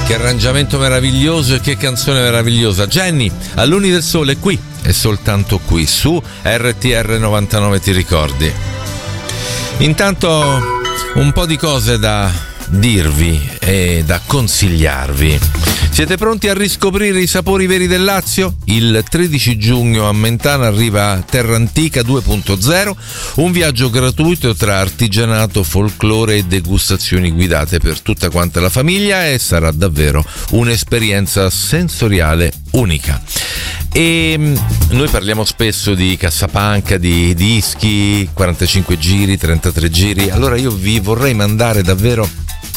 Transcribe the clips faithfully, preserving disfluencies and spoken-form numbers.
Che arrangiamento meraviglioso e che canzone meravigliosa. Jenny, a Luni del Sole, qui e soltanto qui su R T R novantanove, ti ricordi? Intanto un po' di cose da dirvi e da consigliarvi. Siete pronti a riscoprire i sapori veri del Lazio? Il tredici giugno a Mentana arriva Terra Antica due punto zero, un viaggio gratuito tra artigianato, folklore e degustazioni guidate per tutta quanta la famiglia, e sarà davvero un'esperienza sensoriale unica. E noi parliamo spesso di cassapanca, di dischi, quarantacinque giri, trentatré giri. Allora io vi vorrei mandare davvero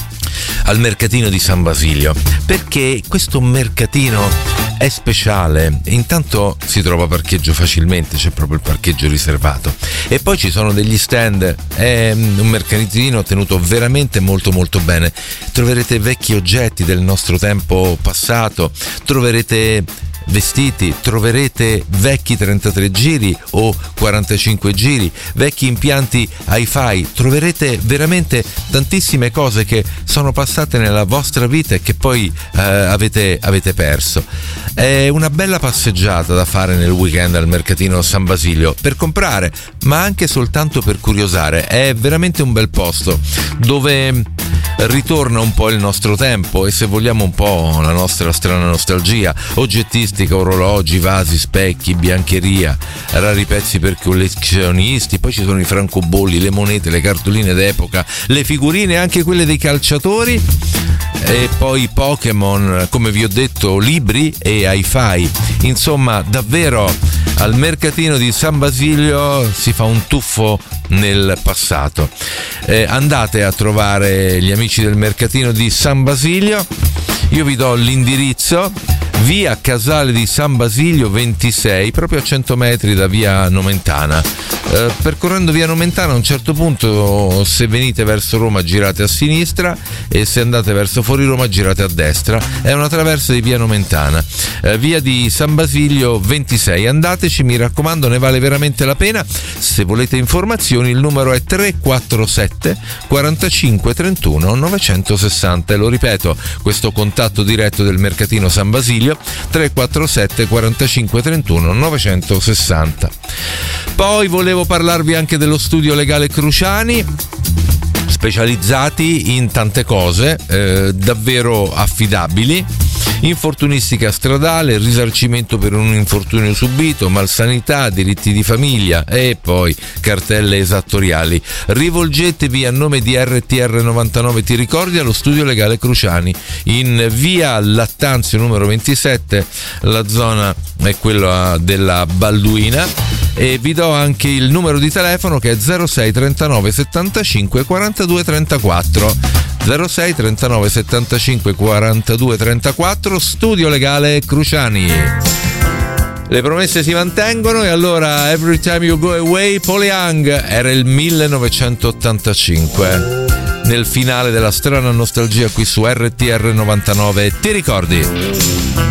al mercatino di San Basilio, perché questo mercatino è speciale. Intanto si trova parcheggio facilmente, c'è proprio il parcheggio riservato, e poi ci sono degli stand. È un mercatino tenuto veramente molto molto bene. Troverete vecchi oggetti del nostro tempo passato, troverete vestiti, troverete vecchi trentatré giri o quarantacinque giri, vecchi impianti hi-fi, troverete veramente tantissime cose che sono passate nella vostra vita e che poi eh, avete, avete perso. È una bella passeggiata da fare nel weekend al mercatino San Basilio, per comprare ma anche soltanto per curiosare. È veramente un bel posto dove ritorna un po' il nostro tempo e, se vogliamo, un po' la nostra strana nostalgia. Oggettistica, orologi, vasi, specchi, biancheria, rari pezzi per collezionisti, poi ci sono i francobolli, le monete, le cartoline d'epoca, le figurine, anche quelle dei calciatori, e poi Pokémon, come vi ho detto, libri e hi-fi. Insomma, davvero al mercatino di San Basilio si fa un tuffo nel passato. Eh, andate a trovare gli amici del mercatino di San Basilio. Io vi do l'indirizzo: via Casale di San Basilio ventisei, proprio a cento metri da via Nomentana. Eh, percorrendo via Nomentana, a un certo punto, se venite verso Roma girate a sinistra, e se andate verso fuori Roma girate a destra. È una traversa di via Nomentana, eh, via di San Basilio ventisei. Andateci, mi raccomando, ne vale veramente la pena. Se volete informazioni, il numero è tre quattro sette quarantacinque trentuno novecentosessanta, e lo ripeto, questo contatto diretto del mercatino San Basilio: tre quattro sette quarantacinque trentuno novecentosessanta. Poi volevo parlarvi anche dello studio legale Cruciani, specializzati in tante cose, eh, davvero affidabili: infortunistica stradale, risarcimento per un infortunio subito, malsanità, diritti di famiglia e poi cartelle esattoriali. Rivolgetevi a nome di R T R novantanove, ti ricordi, allo studio legale Cruciani in via Lattanzio numero ventisette, la zona è quella della Balduina, e vi do anche il numero di telefono, che è zero sei trentanove settantacinque quarantadue trentaquattro. zero sei trentanove settantacinque quarantadue trentaquattro, studio legale Cruciani. Le promesse si mantengono, e allora Every Time You Go Away, Paul Young, era il millenovecentottantacinque, nel finale della strana nostalgia qui su R T R novantanove, ti ricordi?